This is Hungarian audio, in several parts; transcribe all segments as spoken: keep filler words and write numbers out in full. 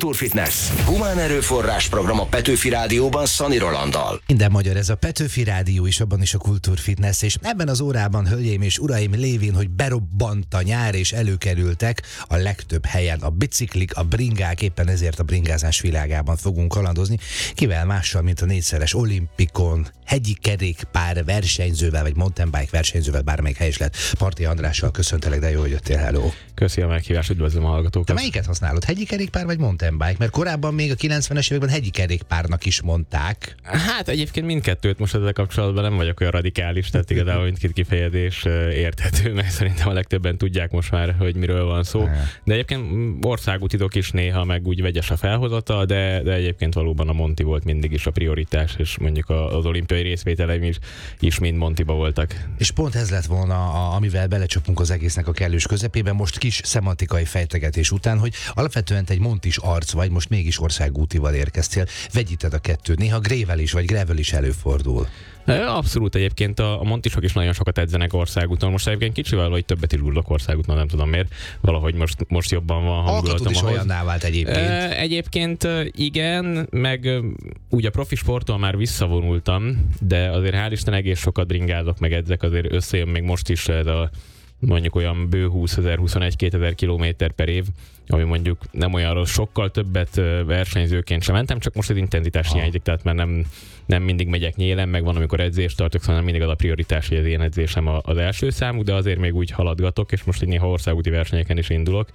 Kultúrfitness. Humán erőforrás program a Petőfi Rádióban Szani Rolanddal. Minden magyar, ez a Petőfi Rádió is, abban is a Kultúrfitness, és ebben az órában, hölgyeim és uraim, lévén, hogy berobbant a nyár, és előkerültek a legtöbb helyen a biciklik, a bringák, éppen ezért a bringázás világában fogunk kalandozni. Kivel mással, mint a négyszeres olimpikon, hegyi kerékpár versenyzővel, vagy mountain bike versenyzővel, bármelyik helyes lett. Parti Andrással köszöntelek, de jó, hogy jöttél, hello. Köszi a meghívást, üdvözlöm a hallgatókat. Te melyiket használod? Hegyi kerékpár vagy mountain bike? Mert korábban még a kilencvenes években hegyi kerékpárnak is mondták. Hát egyébként mindkettőt most ezzel kapcsolatban nem vagyok olyan radikális, tehát igazából mindkét kifejezés érthető, mert szerintem a legtöbben tudják most már, hogy miről van szó. De egyébként országútitok is néha, meg úgy vegyes a felhozata, de, de egyébként valóban a Monti volt mindig is a prioritás, és mondjuk az olimpiai részvételeim is, is mind Montiba voltak. És pont ez lett volna, a, amivel belecsapunk az egésznek a kellős közepében, most kis szemantikai fejtegetés után, hogy alapvetően te egy montis arc vagy, most mégis országútival érkeztél. Vegyíted a kettőt, néha grével is, vagy gravel is előfordul. Abszolút, egyébként a, a montisok is nagyon sokat edzenek országúton. Most egyébként kicsivel, hogy többet is gullok országúton, nem tudom miért. Valahogy most, most jobban van hangulatom. Alkatod is olyanná vált egyébként. E, egyébként igen, meg úgy a profi sporttól már visszavonultam, de azért hál' Isten egész sokat bringázok, meg edzek, azért összejön még most is ez a mondjuk olyan bő húszezer, huszonegy-kétezer kilométer per év, ami mondjuk nem olyan rossz, sokkal többet versenyzőként sem mentem, csak most az intenzitás hiányzik, tehát már nem, nem mindig megyek nyélen, meg van, amikor edzést tartok, szóval nem mindig az a prioritás, hogy az én edzésem az első számú, de azért még úgy haladgatok, és most egy néha országúti versenyeken is indulok.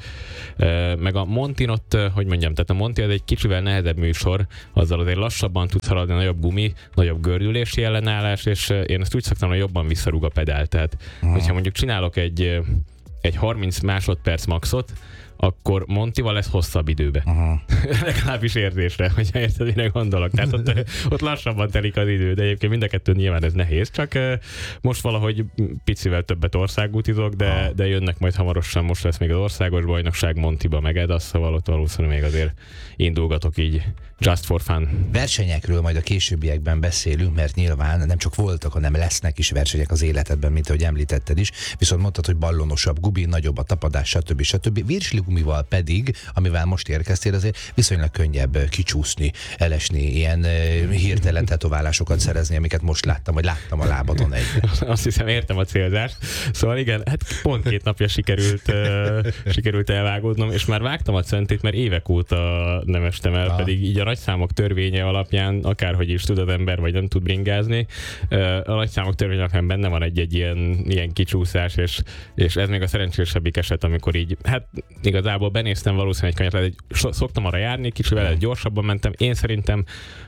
Meg a Montin ott, hogy mondjam, tehát a Monti az egy kicsivel nehezebb műsor, azzal azért lassabban tudsz haladni, nagyobb gumi, nagyobb gördülési ellenállás, és én ezt úgy szoktam, hogy jobban visszarúg a pedál. Tehát, uh-huh. hogyha mondjuk csinálok egy, egy harminc másodperc maxot, akkor Montival lesz hosszabb időbe. Uh-huh. Legalábbis érzésre, hogyha érted, mire gondolok. Tehát ott, ott lassabban telik az idő, de egyébként mind a kettő nyilván ez nehéz, csak most valahogy picivel többet országútizok, de, uh-huh. de jönnek majd hamarosan, most lesz még az országos bajnokság Montiba, meg Edasz, szóval ott valószínűleg még azért indulgatok így just for fun. Versenyekről majd a későbbiekben beszélünk, mert nyilván nem csak voltak, hanem lesznek is versenyek az életedben, mint ahogy említetted is, viszont mondtad, hogy ballonosabb gubi, nagyobb a tapadás, stb. stb. Virsli gumival pedig, amivel most érkeztél, azért viszonylag könnyebb kicsúszni, elesni, ilyen uh, hirtelen tetoválásokat szerezni, amiket most láttam, vagy láttam a lábadon egy. Azt hiszem, értem a célzást. Szóval igen, hát pont két napja sikerült, uh, sikerült elvágódnom, és már vágtam a centét, mert évek óta nem estem el, ah. pedig így a nagyszámok törvénye alapján, akárhogy is tud az ember, vagy nem tud bringázni, a nagyszámok törvénye alapján benne van egy-egy ilyen, ilyen kicsúszás, és, és ez még a szerencsésebbik eset, amikor így, hát igazából benéztem valószínűleg egy kanyart, egy, szoktam arra járni, kicsivel gyorsabban mentem, én szerintem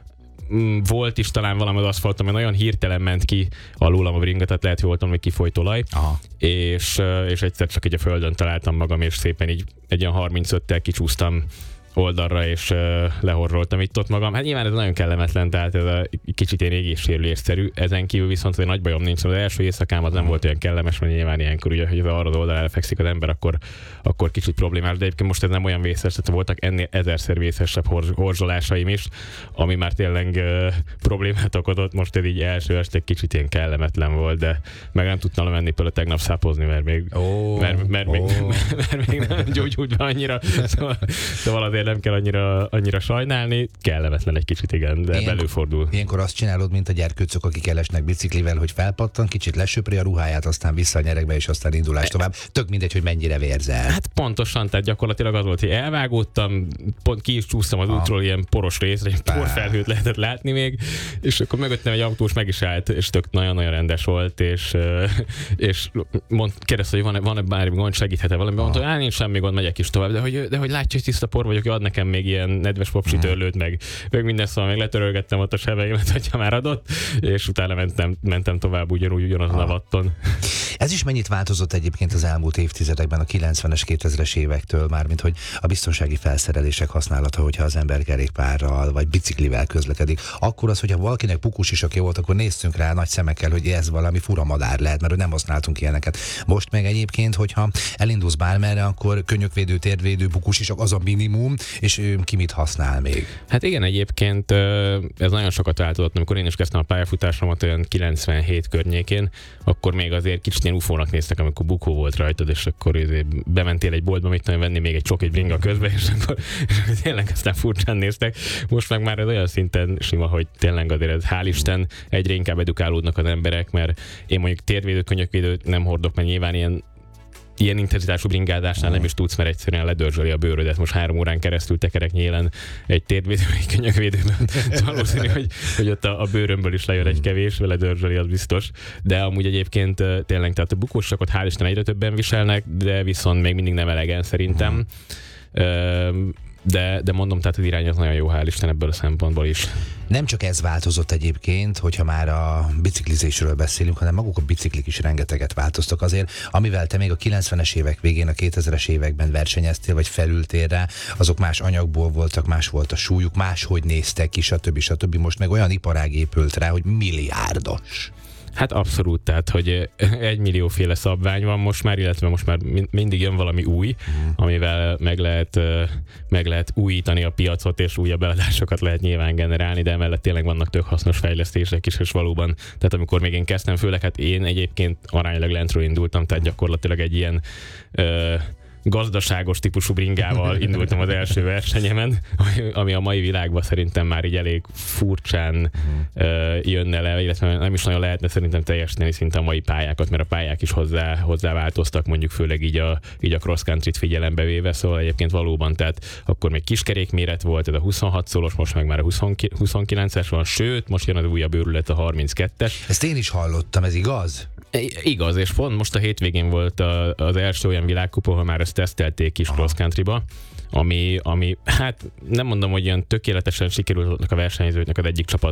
volt is talán valami az aszfalton, mert nagyon hirtelen ment ki alólam a bringa, tehát lehet, hogy voltam, hogy kifolyt olaj, és, és egyszer csak így a földön találtam magam, és szépen így egy olyan harmincöttel kicsúsztam oldalra, és uh, lehorroltam itt ott magam. Hát nyilván ez nagyon kellemetlen, tehát ez a kicsit ilyen égéssérülésszerű. Ezen kívül viszont egy nagy bajom nincs. Az első éjszakám az nem volt olyan kellemes, mert nyilván ilyenkor, ugye, hogy az arra az oldalra elfekszik az ember, akkor, akkor kicsit problémás. De egyébként most ez nem olyan vészes, tehát voltak ennél ezerszer vészesebb horzsolásaim is, ami már tényleg uh, problémát okozott. Most ez így első este kicsit ilyen kellemetlen volt, de meg nem tudtam menni például tegnap szápozni, mert még, oh, mert, mert, oh. még, mert, mert még nem gyógyult be annyira. Szóval, szóval azért nem kell annyira, annyira sajnálni, kellemetlen egy kicsit, igen, de ilyenkor, előfordul. Ilyenkor azt csinálod, mint a gyerkőcök, akik elesnek biciklivel, hogy felpattan, kicsit lesöpri a ruháját, aztán vissza a nyerekbe, és aztán indulás tovább. Tök mindegy, hogy mennyire vérzel. Hát pontosan, tehát gyakorlatilag az volt, hogy elvágódtam, pont ki is csúsztam az útról ilyen poros részre, egy porfelhőt lehetett látni még, és akkor mögöttem egy autós meg is állt, és tök nagyon-nagyon rendes volt, és, és mond, kérdezte, hogy van-e, van-e bármi gond, segíthet-e valami, mondta, hogy á, nincs semmi gond, megyek is tovább, de hogy, de hogy látja, hogy tiszta por vagyok, ad nekem még ilyen nedves popsi törlőt, meg, meg minden, szóval még letörölgettem ott a sebeimet, hogyha már adott, és utána mentem, mentem tovább ugyanúgy, ugyanazon a vatton. Ez is mennyit változott egyébként az elmúlt évtizedekben, a kilencvenes, kétezres évektől már, mint hogy a biztonsági felszerelések használata, hogyha az ember kerékpárral vagy biciklivel közlekedik. Akkor az, hogyha valakinek pukus is aki volt, akkor néztünk rá nagy szemekkel, hogy ez valami fura madár lehet, mert nem használtunk ilyeneket. Most meg egyébként, hogyha elindulsz bármerre, akkor könnyökvédő, térvédő, pukus is az a minimum, és ő ki mit használ még? Hát igen, egyébként ez nagyon sokat változott, amikor én is kezdtem a pályafutásomat olyan kilencvenhét környékén, akkor még azért kicsit ilyen ufónak néztek, amikor bukó volt rajtad, és akkor bementél egy boltba, mit tudom venni még egy csokit bringa közben, és akkor, és akkor tényleg aztán furcsán néztek. Most meg már ez olyan szinten sima, hogy tényleg azért ez, hál' Isten, egyre inkább edukálódnak az emberek, mert én mondjuk térvédő, könyökvédőt nem hordok, mert nyilván ilyen Ilyen intenzitású bringázásnál nem is tudsz, mert egyszerűen ledörzsöli a bőrödet. Most három órán keresztül tekerek nyélen egy térvédő, egy könyökvédőben. Valószínű, hogy, hogy ott a, a bőrömből is lejön egy kevés, vele dörzsöli, az biztos. De amúgy egyébként tényleg, tehát a bukósakot hál' Isten egyre többen viselnek, de viszont még mindig nem elegen szerintem. Mm. De, de mondom, tehát az irány az nagyon jó, hál' Isten ebből a szempontból is. Nem csak ez változott egyébként, hogyha már a biciklizésről beszélünk, hanem maguk a biciklik is rengeteget változtak azért, amivel te még a kilencvenes évek végén, a kétezres években versenyeztél, vagy felültél rá, azok más anyagból voltak, más volt a súlyuk, máshogy néztek ki, stb. stb. Most meg olyan iparág épült rá, hogy milliárdos. Hát abszolút, tehát, hogy egy millióféle szabvány van most már, illetve most már mindig jön valami új, amivel meg lehet, meg lehet újítani a piacot, és újabb eladásokat lehet nyilván generálni, de emellett tényleg vannak tök hasznos fejlesztések is, és valóban, tehát amikor még én kezdtem, főleg hát én egyébként aránylag lentről indultam, tehát gyakorlatilag egy ilyen ö, gazdaságos típusú bringával indultam az első versenyemen, ami a mai világban szerintem már így elég furcsán uh, jönne le, illetve nem is nagyon lehetne szerintem teljesíteni szinte a mai pályákat, mert a pályák is hozzá, hozzá változtak, mondjuk főleg így a, így a cross countryt figyelembe véve, szóval egyébként valóban, tehát akkor még kiskerék méret volt, ez a huszonhat szolos, most meg már a huszonkilences van, sőt, most jön az újabb őrület, a harminckettes. Ezt én is hallottam, ez igaz? Igaz, és pont most a hétvégén volt a, az első olyan világkupa, ahol már ezt tesztelték is cross countryba, ami, ami, hát nem mondom, hogy ilyen tökéletesen sikerült a versenyzőknek az egyik csapat